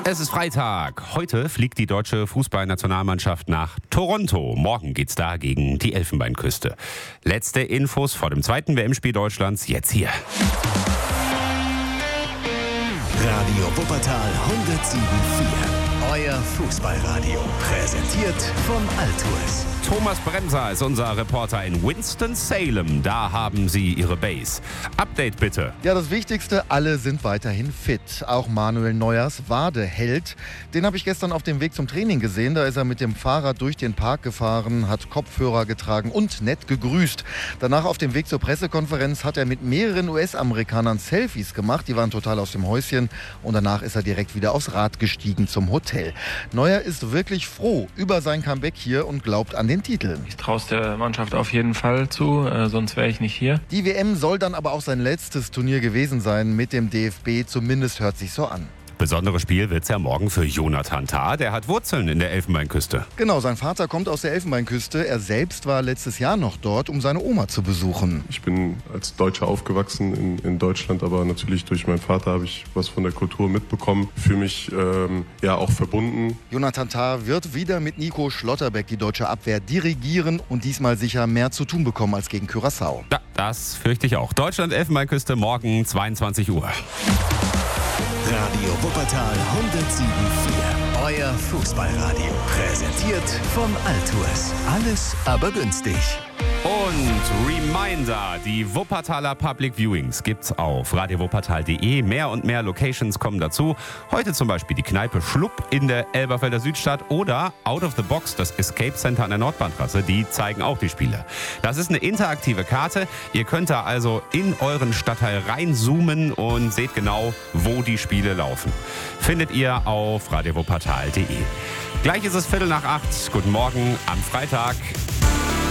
Es ist Freitag. Heute fliegt die deutsche Fußballnationalmannschaft nach Toronto. Morgen geht's da gegen die Elfenbeinküste. Letzte Infos vor dem zweiten WM-Spiel Deutschlands jetzt hier. Radio Wuppertal 107.4. Euer Fußballradio. Präsentiert von Altours. Thomas Bremser ist unser Reporter in Winston-Salem. Da haben sie ihre Base. Update bitte. Ja, das Wichtigste, alle sind weiterhin fit. Auch Manuel Neuers Wade-Held. Den habe ich gestern auf dem Weg zum Training gesehen. Da ist er mit dem Fahrrad durch den Park gefahren, hat Kopfhörer getragen und nett gegrüßt. Danach auf dem Weg zur Pressekonferenz hat er mit mehreren US-Amerikanern Selfies gemacht. Die waren total aus dem Häuschen. Und danach ist er direkt wieder aufs Rad gestiegen zum Hotel. Neuer ist wirklich froh über sein Comeback hier und glaubt an den Titel. Ich traue es der Mannschaft auf jeden Fall zu, sonst wäre ich nicht hier. Die WM soll dann aber auch sein letztes Turnier gewesen sein mit dem DFB, zumindest hört sich so an. Besonderes Spiel wird's ja morgen für Jonathan Tah. Der hat Wurzeln in der Elfenbeinküste. Genau, sein Vater kommt aus der Elfenbeinküste. Er selbst war letztes Jahr noch dort, um seine Oma zu besuchen. Ich bin als Deutscher aufgewachsen in Deutschland, aber natürlich durch meinen Vater habe ich was von der Kultur mitbekommen. Fühle mich auch verbunden. Jonathan Tah wird wieder mit Nico Schlotterbeck die deutsche Abwehr dirigieren und diesmal sicher mehr zu tun bekommen als gegen Curaçao. Ja, das fürchte ich auch. Deutschland-Elfenbeinküste morgen 22 Uhr. Radio Wuppertal 107.4. Euer Fußballradio. Präsentiert von Altours. Alles aber günstig. Und Reminder, die Wuppertaler Public Viewings gibt's auf radiowuppertal.de. Mehr und mehr Locations kommen dazu. Heute zum Beispiel die Kneipe Schlupp in der Elberfelder Südstadt oder Out of the Box, das Escape Center an der Nordbahntrasse. Die zeigen auch die Spiele. Das ist eine interaktive Karte. Ihr könnt da also in euren Stadtteil reinzoomen und seht genau, wo die Spiele laufen. Findet ihr auf radiowuppertal.de. Gleich ist es 7:45. Guten Morgen am Freitag.